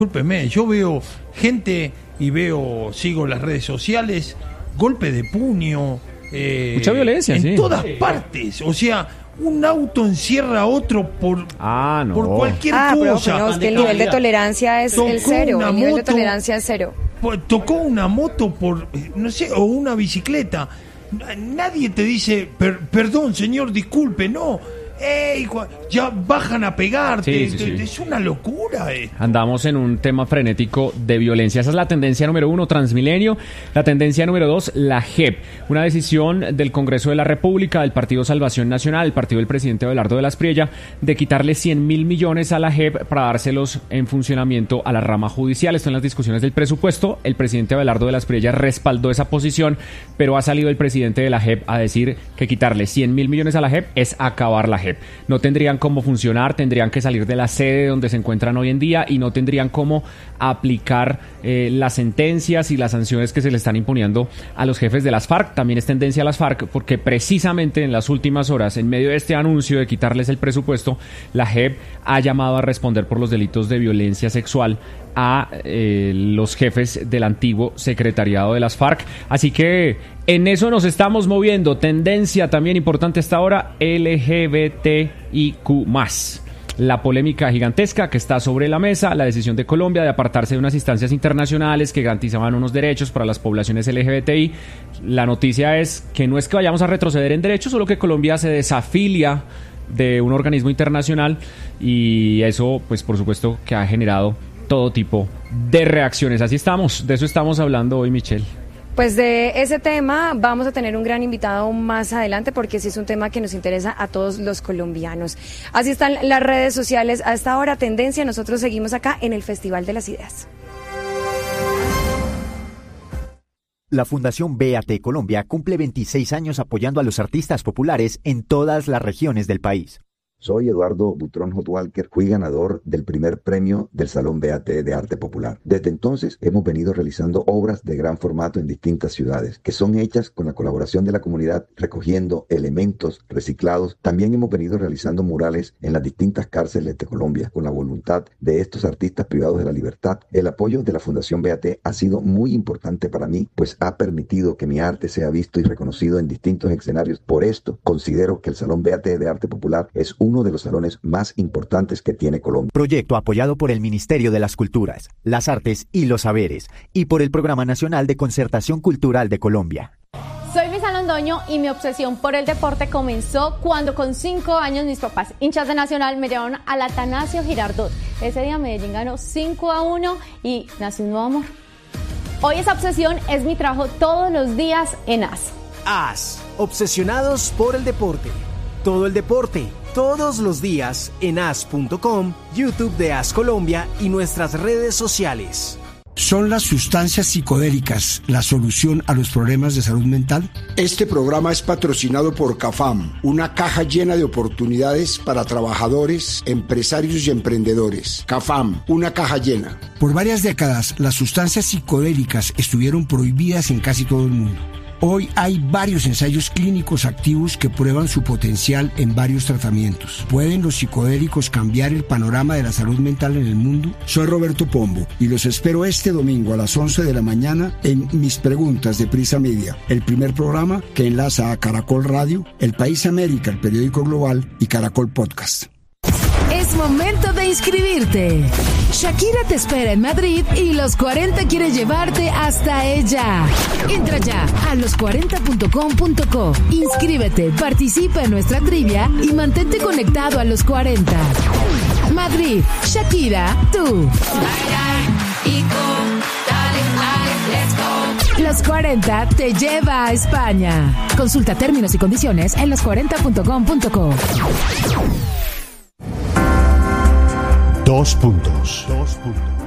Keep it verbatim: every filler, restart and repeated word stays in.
Discúlpeme, yo veo gente y veo, sigo las redes sociales, golpe de puño, eh, mucha violencia, en sí. todas partes, o sea, un auto encierra a otro por, ah, no. por cualquier ah, cosa. Pero, no, es que el nivel de tolerancia es Tocó el cero, el nivel moto, de tolerancia es cero. Tocó una moto por, no sé, o una bicicleta. Nadie te dice, per, perdón señor, disculpe, no. Ey, ya bajan a pegarte, sí, sí, sí. Es una locura esto. Andamos en un tema frenético de violencia. Esa es la tendencia número uno, Transmilenio. La tendencia número dos, la J E P. Una decisión del Congreso de la República, del Partido Salvación Nacional, el partido del presidente Abelardo de la Espriella, de quitarle cien mil millones a la J E P para dárselos en funcionamiento a la rama judicial. Esto en las discusiones del presupuesto. El presidente Abelardo de la Espriella respaldó esa posición, pero ha salido el presidente de la J E P a decir que quitarle cien mil millones a la J E P es acabar la J E P. No tendrían cómo funcionar, tendrían que salir de la sede donde se encuentran hoy en día y no tendrían cómo aplicar eh, las sentencias y las sanciones que se le están imponiendo a los jefes de las FARC. También es tendencia a las FARC porque precisamente en las últimas horas, en medio de este anuncio de quitarles el presupuesto, la J E P ha llamado a responder por los delitos de violencia sexual a eh, los jefes del antiguo secretariado de las FARC. Así que en eso nos estamos moviendo. Tendencia también importante hasta ahora, L G B T I Q más. La polémica gigantesca que está sobre la mesa, la decisión de Colombia de apartarse de unas instancias internacionales que garantizaban unos derechos para las poblaciones L G B T I. La noticia es que no es que vayamos a retroceder en derechos, solo que Colombia se desafilia de un organismo internacional y eso, pues por supuesto, que ha generado todo tipo de reacciones. Así estamos, de eso estamos hablando hoy, Michelle. Pues de ese tema vamos a tener un gran invitado más adelante porque sí es un tema que nos interesa a todos los colombianos. Así están las redes sociales a esta hora, tendencia. Nosotros seguimos acá en el Festival de las Ideas. La Fundación B A T Colombia cumple veintiséis años apoyando a los artistas populares en todas las regiones del país. Soy Eduardo Butrón Hotwalker, fui ganador del primer premio del Salón B A T de Arte Popular. Desde entonces hemos venido realizando obras de gran formato en distintas ciudades, que son hechas con la colaboración de la comunidad, recogiendo elementos reciclados. También hemos venido realizando murales en las distintas cárceles de Colombia, con la voluntad de estos artistas privados de la libertad. El apoyo de la Fundación B A T ha sido muy importante para mí, pues ha permitido que mi arte sea visto y reconocido en distintos escenarios. Por esto, considero que el Salón B A T de Arte Popular es un uno de los salones más importantes que tiene Colombia. Proyecto apoyado por el Ministerio de las Culturas, las Artes y los Saberes y por el Programa Nacional de Concertación Cultural de Colombia. Soy Luisa Londoño y mi obsesión por el deporte comenzó cuando con cinco años mis papás, hinchas de Nacional, me llevaron al Atanasio Girardot. Ese día Medellín ganó cinco a uno y nació un nuevo amor. Hoy esa obsesión es mi trabajo todos los días en A S. A S, obsesionados por el deporte. Todo el deporte, todos los días en A S punto com, YouTube de A S Colombia y nuestras redes sociales. ¿Son las sustancias psicodélicas la solución a los problemas de salud mental? Este programa es patrocinado por CAFAM, una caja llena de oportunidades para trabajadores, empresarios y emprendedores. CAFAM, una caja llena. Por varias décadas, las sustancias psicodélicas estuvieron prohibidas en casi todo el mundo. Hoy hay varios ensayos clínicos activos que prueban su potencial en varios tratamientos. ¿Pueden los psicodélicos cambiar el panorama de la salud mental en el mundo? Soy Roberto Pombo y los espero este domingo a las once de la mañana en Mis Preguntas de Prisa Media, el primer programa que enlaza a Caracol Radio, El País América, el periódico global y Caracol Podcast. Es momento de inscribirte. Shakira te espera en Madrid y Los cuarenta quiere llevarte hasta ella. Entra ya a los cuarenta punto com punto co. Inscríbete, participa en nuestra trivia y mantente conectado a Los cuarenta. Madrid, Shakira, tú. Los cuarenta te lleva a España. Consulta términos y condiciones en los cuarenta punto com punto co. Dos puntos. Dos puntos.